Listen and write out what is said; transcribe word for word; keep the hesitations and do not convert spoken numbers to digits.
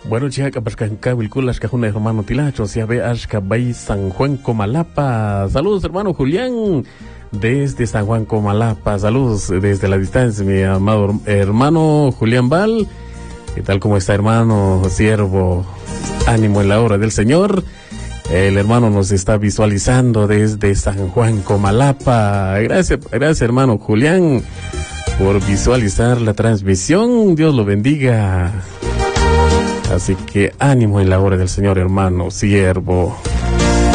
Bueno, chica, Pascanca, Vilculas, Cajuna, hermano Tilacho, Siabe, Ashka, Bay, San Juan, Comalapa. Saludos, hermano Julián, desde San Juan, Comalapa. Saludos desde la distancia, mi amado hermano Julián Val. ¿Qué tal, cómo está, hermano? Siervo, ánimo en la obra del Señor. El hermano nos está visualizando desde San Juan, Comalapa. Gracias, gracias, hermano Julián, por visualizar la transmisión. Dios lo bendiga. Así que ánimo en la obra del Señor, hermano, siervo.